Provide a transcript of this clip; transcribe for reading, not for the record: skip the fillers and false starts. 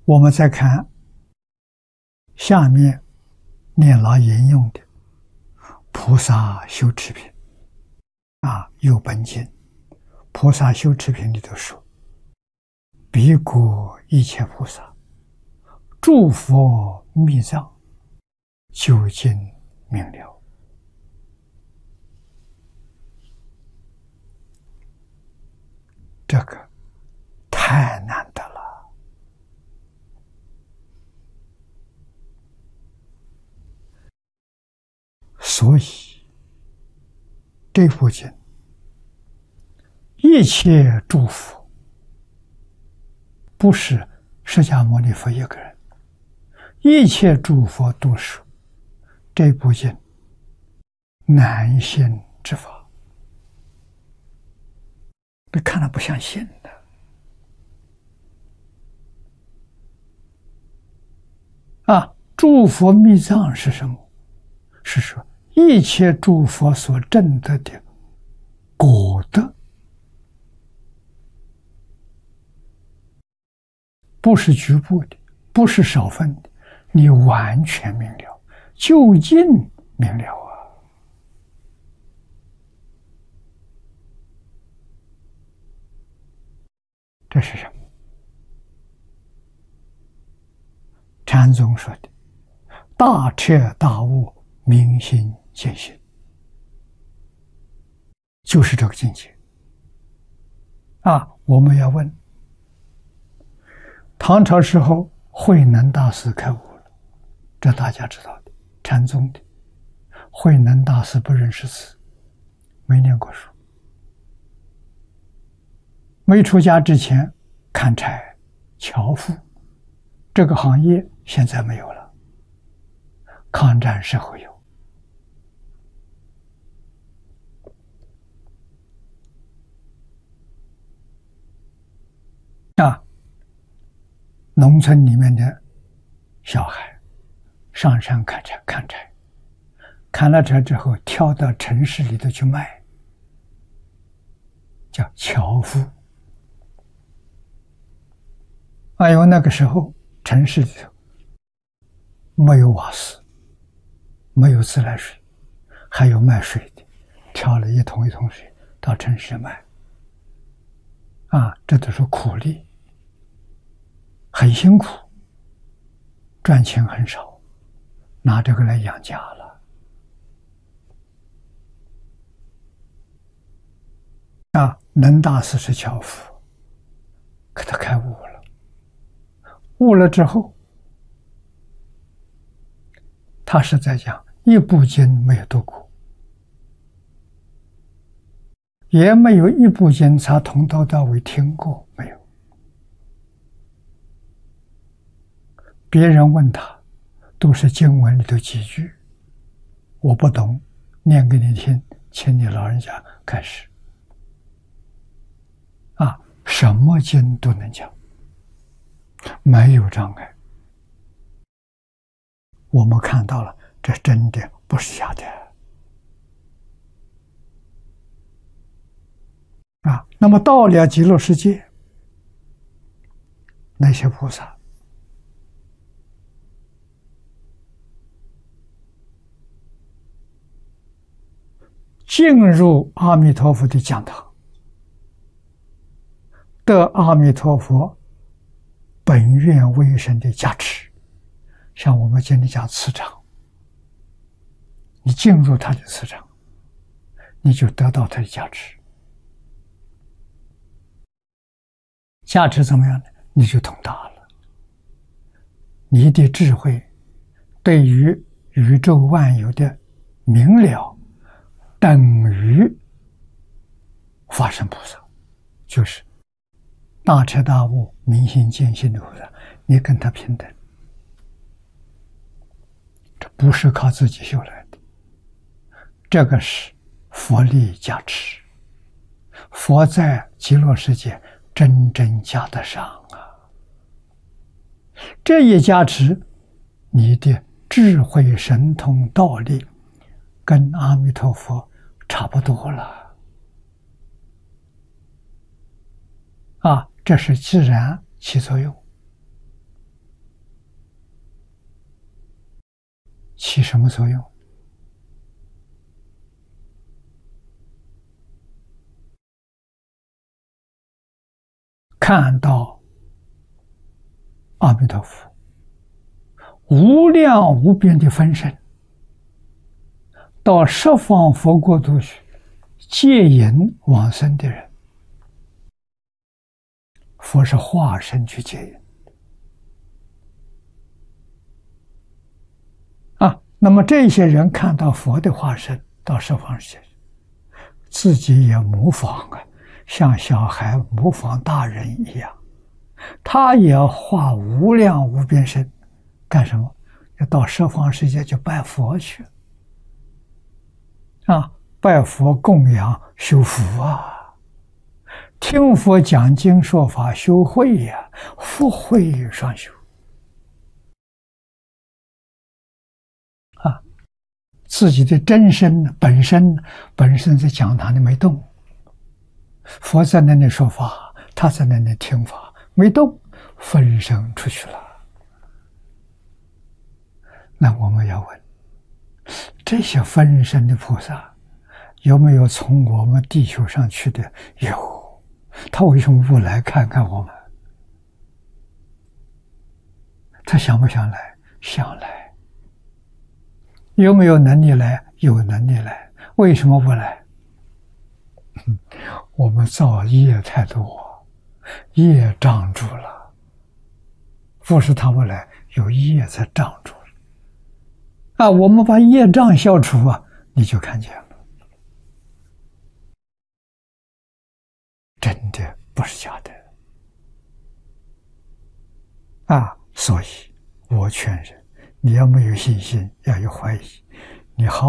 我们再看下面念老引用的菩萨修持品右本经菩萨修持品里头说：彼国一切菩萨诸佛密藏，究竟明了。这个太难得了。所以这部经一切诸佛，不是释迦牟尼佛一个人，一切诸佛都是这部经难信之法。你看了不相信的诸佛密藏是什么？是说一切诸佛所证得的果德，不是局部的，不是少分的，你完全明了，究竟明了啊！这是什么？禅宗说的大彻大悟，明心见性，就是这个境界我们要问，唐朝时候慧能大师开悟了，这大家知道的，禅宗的。慧能大师不认识字，没念过书，没出家之前砍柴樵夫这个行业现在没有了，抗战时候有。农村里面的小孩上山砍柴，砍了柴之后跳到城市里头去卖，叫樵夫。因为那个时候城市里头没有瓦斯，没有自来水，还有卖水的，挑了一桶一桶水到城市卖。这都是苦力，很辛苦，赚钱很少，拿这个来养家了。能大师是樵夫，可他开悟了，悟了之后，他是在讲一部经没有读过，也没有一部经他从头到尾听过，没有。别人问他，都是经文里头几句，我不懂，念给你听，请你老人家开始。什么经都能讲，没有障碍。我们看到了，这真的不是假的。那么到了极乐世界，那些菩萨进入阿弥陀佛的讲堂，得阿弥陀佛本愿威神的加持，像我们今天讲磁场，你进入他的磁场，你就得到他的加持。加持怎么样呢？你就通达了，你的智慧对于宇宙万有的明了，等于法身菩萨，就是大彻大悟、明心见性的菩萨，你跟他平等。这不是靠自己修来的，这个是佛力加持，佛在极乐世界真正加得上这一加持，你的智慧神通道力跟阿弥陀佛差不多了这是自然起作用。 起什么作用？看到阿弥陀佛无量无边的分身到十方佛国度去接引往生的人，佛是化身去接引啊。那么这些人看到佛的化身到十方世界，自己也模仿啊，像小孩模仿大人一样，他也化无量无边身，干什么？要到十方世界去拜佛去啊！拜佛供养修福啊，听佛讲经说法修慧呀，福慧双修啊！自己的真身本身在讲堂里没动，佛在那里说法，他在那里听法，没动，分身出去了。那我们要问，这些分身的菩萨有没有从我们地球上去的？有，他为什么不来看看我们？他想不想来？想来。有没有能力来？有能力来。为什么不来？我们造业太多，业障住了。不是他不来，有业在障住了。啊，我们把业障消除啊，你就看见了。真的不是假的啊！所以我劝人，你要没有信心，要有怀疑，你好